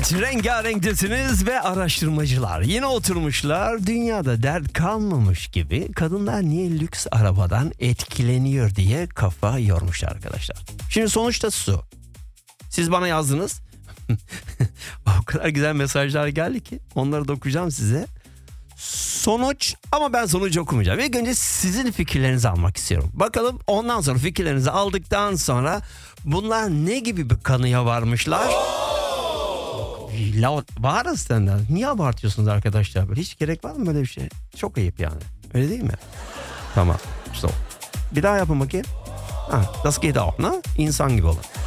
Evet, rengarenktesiniz ve araştırmacılar yine oturmuşlar. Dünyada dert kalmamış gibi kadınlar niye lüks arabadan etkileniyor diye kafa yormuşlar arkadaşlar. Şimdi sonuçta su. Siz bana yazdınız. O kadar güzel mesajlar geldi ki onları da okuyacağım size. Sonuç, ama ben sonucu okumayacağım. İlk önce sizin fikirlerinizi almak istiyorum. Bakalım ondan sonra fikirlerinizi aldıktan sonra bunlar ne gibi bir kanıya varmışlar? Var aslında. Niye abartıyorsunuz arkadaşlar? Böyle hiç gerek var mı böyle bir şey? Çok ayıp yani. Öyle değil mi? Tamam. So. Bir daha yapın bakayım. Das geht auch, ne? İnsan gibi olun.